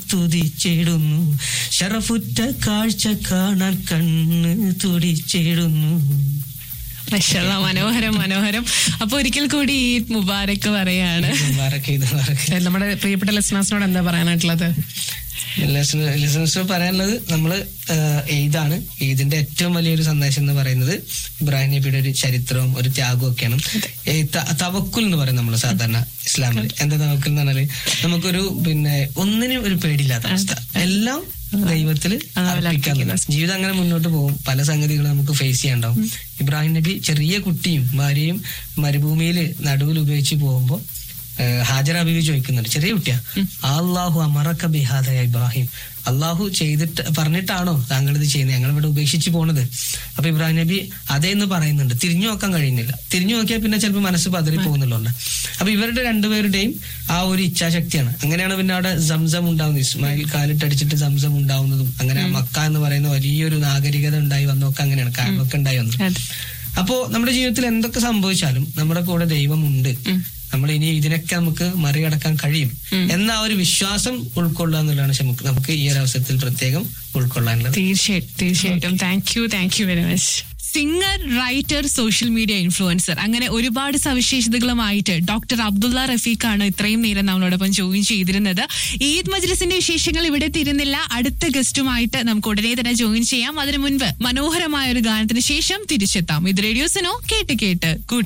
തുതിച്ചിടുന്നു, ശറഫുറ്റ കാഴ്ച കാണാൻ കണ്ണ് തുടിച്ചിടുന്നു. മാഷാഅല്ലാഹ്, മനോഹരം മനോഹരം. അപ്പൊ ഒരിക്കൽ കൂടി ഈദ് മുബാറക് പറയാണ്. നമ്മുടെ പ്രിയപ്പെട്ട ലിസണേഴ്സിനോട് എന്താ പറയാനായിട്ടുള്ളത്? ലിസണേഴ്സ് പറയാനുള്ളത്, നമ്മള് ഈദാണ്, ഈദിന്റെ ഏറ്റവും വലിയൊരു സന്ദേശം എന്ന് പറയുന്നത് ഇബ്രാഹിം നബിയുടെ ഒരു ചരിത്രവും ഒരു ത്യാഗവും ഒക്കെയാണ്. തവക്കുൽ എന്ന് പറയും നമ്മള് സാധാരണ ഇസ്ലാമിൽ. എന്താ തവക്കുൽ എന്ന് പറഞ്ഞാല് നമുക്കൊരു ഒന്നിനും ഒരു പേടിയില്ലാത്ത അവസ്ഥ, എല്ലാം ദൈവത്തില് അർപ്പിക്കാനുള്ള ജീവിതം. അങ്ങനെ മുന്നോട്ട് പോകും. പല സംഗതികളും നമുക്ക് ഫേസ് ചെയ്യാണ്ടാവും. ഇബ്രാഹിം നബി ചെറിയ കുട്ടിയും ഭാര്യയും മരുഭൂമിയിൽ നടുവിൽ ഉപയോഗിച്ച് പോകുമ്പോ ഹാജറ ബീവി ചോദിക്കുന്നുണ്ട്, ചെറിയ കുട്ടിയാ, അല്ലാഹു അമറക ബിഹാദ യാ ഇബ്രാഹിം, അള്ളാഹു പറഞ്ഞിട്ടാണോ താങ്കൾ ഇത് ചെയ്യുന്നത്, ഞങ്ങൾ ഇവിടെ ഉപേക്ഷിച്ച് പോണത്? അപ്പൊ ഇബ്രാഹിം നബി അതേന്ന് പറയുന്നുണ്ട്. തിരിഞ്ഞു നോക്കാൻ കഴിയുന്നില്ല. തിരിഞ്ഞു നോക്കിയാൽ പിന്നെ ചിലപ്പോൾ മനസ്സ് പതറി പോകുന്നുള്ളതുകൊണ്ട്. അപ്പൊ ഇവരുടെ രണ്ടുപേരുടെയും ആ ഒരു ഇച്ഛാശക്തിയാണ്. അങ്ങനെയാണ് പിന്നെ അവിടെ സംസം ഉണ്ടാവുന്നത്. ഇസ്മായിൽ കാലിട്ടടിച്ചിട്ട് സംസം ഉണ്ടാവുന്നതും, അങ്ങനെ മക്ക എന്ന് പറയുന്ന വലിയൊരു നാഗരികത ഉണ്ടായി വന്നൊക്കെ അങ്ങനെയാണ്, കാരണമൊക്കെ ഉണ്ടായി വന്നത്. അപ്പോ നമ്മുടെ ജീവിതത്തിൽ എന്തൊക്കെ സംഭവിച്ചാലും നമ്മുടെ കൂടെ ദൈവമുണ്ട്, നമ്മൾ ഇനി ഇതിനൊക്കെ നമുക്ക് മറികടക്കാൻ കഴിയും എന്ന ഒരു വിശ്വാസം ഉൾക്കൊള്ളുക എന്നുള്ളതാണ് നമുക്ക് ഈ ഒരു അവസരത്തിൽ പ്രത്യേകം ഉൾക്കൊള്ളാനുള്ളത്. തീർച്ചയായിട്ടും. Thank you very much. Singer, writer, social media influencer, അങ്ങനെ ഒരുപാട് സവിശേഷതകളുമായിട്ട് ഡോക്ടർ അബ്ദുള്ള റഫീഖാണ് ഇത്രയും നേരം നമ്മളോടൊപ്പം ജോയിൻ ചെയ്തിരുന്നത്. ഈദ് മജ്ലിസിന്റെ വിശേഷങ്ങൾ ഇവിടെ തീരുന്നില്ല. അടുത്ത ഗസ്റ്റുമായിട്ട് നമുക്ക് ഉടനെ തന്നെ ജോയിൻ ചെയ്യാം. അതിനു മുൻപ് മനോഹരമായ ഒരു ഗാനത്തിന് ശേഷം തിരിച്ചെത്താം. ഇത് റേഡിയോ സുനോ, കേട്ട്